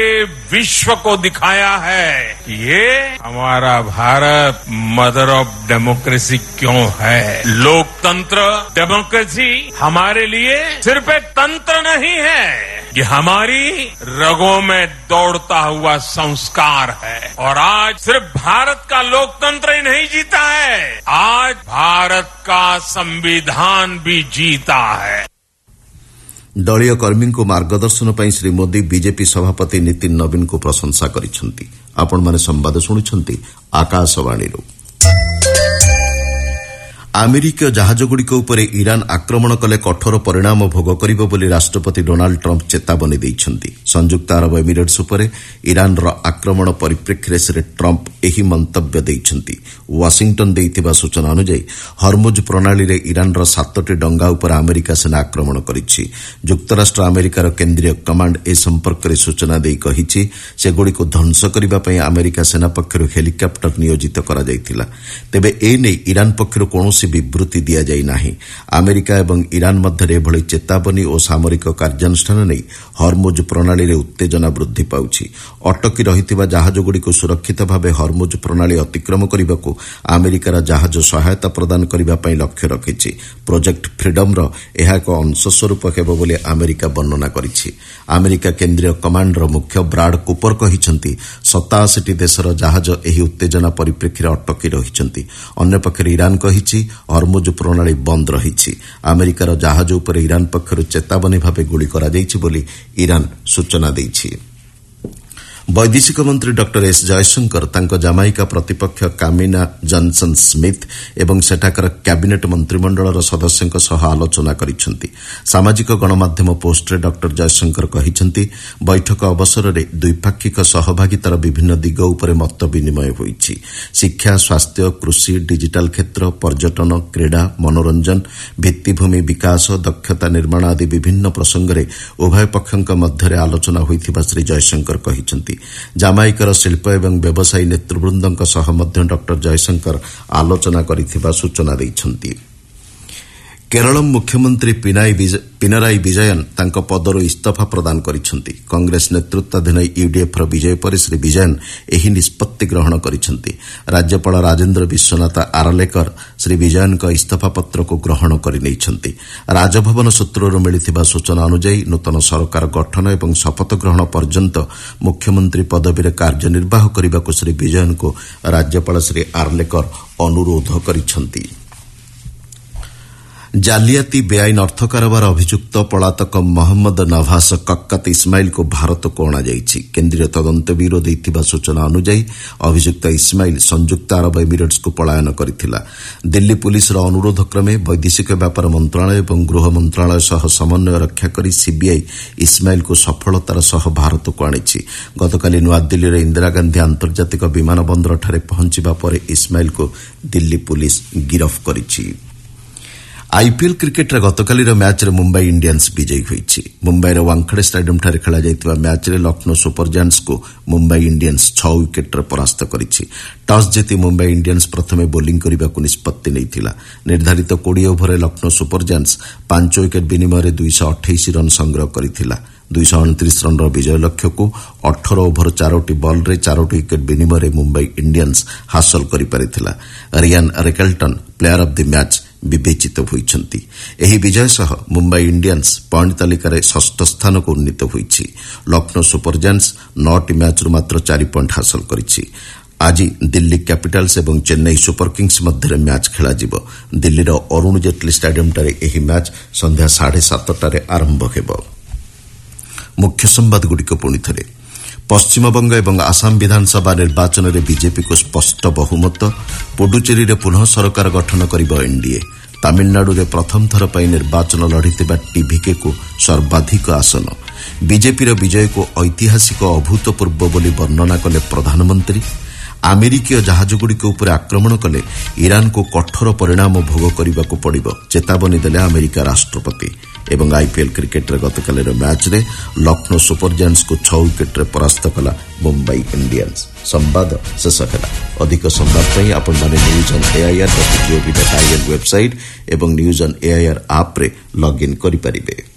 विश्व को दिखाया है ये हमारा भारत मदर ऑफ डेमोक्रेसी क्यों है। लोकतंत्र डेमोक्रेसी हमारे लिए सिर्फ एक तंत्र नहीं है, ये हमारी रगों में दौड़ता हुआ संस्कार है। और आज सिर्फ भारत का लोकतंत्र ही नहीं जीता है, आज भारत का संविधान भी जीता है। दलीय कर्मी को मार्गदर्शन पर श्री मोदी बीजेपी सभापति नितिन नवीन को प्रशंसा करिसेंती। आपण माने संवाद शुणुछंती आकाशवाणी। अमेरिकीय जहाजगुड़िक उपरे ईरान आक्रमण कले कठोर परिणाम भोग करिबो बोली राष्ट्रपति डोनाल्ड ट्रंप चेतावनी दैछंती। संयुक्त अरब एमिरेट्स उपरे ईरान रो आक्रमण परिप्रेक्षी श्री ट्रंप एही मंतव्य दैछंती। वाशिंगटन दैथिबा सूचना अनुसार हरमुज प्रणाली रे ईरान रो 7टी डंगा उपर अमेरिका सेना आक्रमण करिछि। युक्तराष्ट्र अमेरिकार केंद्रीय कमांड ए संपर्क रे सूचना देई कहिछि सेगुड़िक ध्वंस करिबा पई अमेरिका सेना पक्षरु हेलिकॉप्टर नियोजित करा जायतिला। तेबे ए नै ईरान पक्षरु कोनोसी विवृत्ति दिया जाई नाही। अमेरिका एवं ईरान मध्य एभली चेतावनी और सामरिक कार्यानुष्ठान नहीं हरमुज प्रणाली रे उत्तेजना वृद्धि पाउछि। अटकी रहिथिबा जहाजगुड़िक सुरक्षित भाव हरमुज प्रणाली अतिक्रम करने अमेरिकार जहाज सहायता प्रदान करने लक्ष्य रखिछि। प्रोजेक्ट फ्रीडम रो यह एक अंशस्वरूप हेबो बोली अमेरिका वर्णना करिछि। अमेरिका केंद्रीय कमांडर मुख्य ब्राड कुपर कहिसंती 87टी देशर जहाज एही उत्तेजना परिप्रेक्षी अटकी रहिसंती। अन्य पक्षरे ईरान कहिछि हरमुज प्रणाली बंद रहिछि। अमेरिकार जहाज उपर ईरान पक्षरु चेतावनी भावे गुली करा जाइछि बोली ईरान सूचना दैछि। वैदेशिक मंत्री डॉक्टर एस जयशंकर तांको जामाइका प्रतिपक्ष कामिना जॉनसन स्मिथ एवं सेठाकर कैबिनेट मंत्रिमंडलर सदस्यଙ୍କ सह आलोचना करिसेंती। सामाजिक गणमाध्यम पोस्टरे डॉक्टर जयशंकर कहिसेंती बैठक अवसर में द्विपाक्षिक सहभागितार विभिन्न दिग उपरे मत विनिमय होईछि। शिक्षा, स्वास्थ्य, कृषि, डिजिटल क्षेत्र, पर्यटन, क्रीड़ा, मनोरंजन, भित्तिभूमि विकास, दक्षता निर्माण आदि विभिन्न प्रसंग में उभय पक्षों मध्य आलोचना होइथिबा श्री जयशंकर कहिसेंती। जामाइकार शिल्प एवं व्यवसायी नेतृवृंदों सह मध्य डॉक्टर जयशंकर आलोचना करिथिबा सूचना दैछंती। केरल मुख्यमंत्री पिनाराई विजयन तांको पदरु इस्तीफा प्रदान करिसेंती। कांग्रेस नेतृत्वाधीन यूडीएफ रो विजय पर श्री विजयन एही निष्पत्ति ग्रहण करिसेंती। राज्यपाल राजेंद्र विश्वनाथ आरलेकर श्री विजयन का इस्तीफा पत्र को ग्रहण करिनेइछंती। राजभवन सूत्रରୁ मिलिथिबा सूचना अनुसार नूतन सरकार गठन एवं शपथ ग्रहण पर्यंत मुख्यमंत्री पदवी रे कार्यनिर्वाह करिबाकू श्री विजयन को राज्यपाल श्री आरलेकर अनुरोध करिसेंती। जालियाती बेआईन अर्थ कारोबार अभियुक्त पलातक मोहम्मद नवास कक्कत इस्माइल को भारत को अणाଯାଇଛି। केन्द्रीय तदंत ब्यूरो दैथिबा सूचना अनुसार अभियुक्त इस्माइल संयुक्त अरब एमिरेट्स को पलायन करिथिला। दिल्ली पुलिस अनुरोध क्रमे वैदेशिक व्यापार मंत्रालय और गृह मंत्रालय सह समन्वय रक्षा करी सीबीआई इस्माइल को सफलतार सह भारत को आनिछि। गतकाली नुआदिल्ली इंदिरा गांधी आंतर्जातिक विमान बंदर ठारे पहुंचिबा परे इस्माइल को दिल्ली पुलिस गिरफ्त करिछि। आईपीएल क्रिकेट गतकाली मैच रे मुंबई इंडियंस विजयी होईछि। मुंबई वांखेड़े स्टेडियम ठारे खेला जायतिबा मैच रे लखनऊ सुपर जायंट्स को मुंबई इंडियंस 6 विकेट रे परास्त करिछि। टॉस जीति मुंबई इंडियंस प्रथमे बोलिंग करबाकू निष्पत्ति नैथिला। निर्धारित 20 over Lucknow super giants 5 wicket विनिमय रे 228 रन संग्रह करिथिला। 229 रन विजय लक्ष्य को 18 ओभर 4टी बॉल रे 4टी विकेट विनिमय रे मुंबई इंडियंस हासिल करि परिथिला। Ryan Rickelton player of the match विवेचित होइछंती। एही विजय सह मुंबई इंडियंस पॉइंट तालिकार 6ठ स्थान को उन्नीत होइछि। लखनऊ सुपर जायंट्स 9टी मैच मात्र 4 पॉइंट हासिल करिछि। आज दिल्ली कैपिटल्स एवं चेन्नई सुपर किंग्स मध्य मैच खेला जिवो। दिल्लीर अरुण जेटली स्टेडियम ठारे एही मैच संध्या 7:30 आरंभ हेबो। मुख्य संवाद गुड़िक पुणी थे। पश्चिमबंग एवं आसाम विधानसभा निर्वाचन में बीजेपी को स्पष्ट बहुमत। पुडुचेरी रे पुनः सरकार गठन करिबो एनडीए। तमिलनाडु रे प्रथम थर पर निर्वाचन लड़िथिबा टीवीके को सर्वाधिक आसन। बीजेपी रो विजय को ऐतिहासिक अभूतपूर्व बोली वर्णना कले प्रधानमंत्री। अमेरिकीय जहाजगुड़िक उपर आक्रमण कले ईरान को कठोर परिणाम भोग करने को पड़िबो चेतावनी देले अमेरिका राष्ट्रपति। एवं आईपीएल क्रिकेट रे गतकाली मैच रे लखनऊ सुपर जायंट्स को 6 विकेट रे परास्त कला मुंबई इंडियंस। संवाद शेष है। अधिक संवाद आपण माने newsonair.gov.in वेबसाइट एवं न्यूज ऑन एआईआर ऐप रे लॉग इन करि परिबे।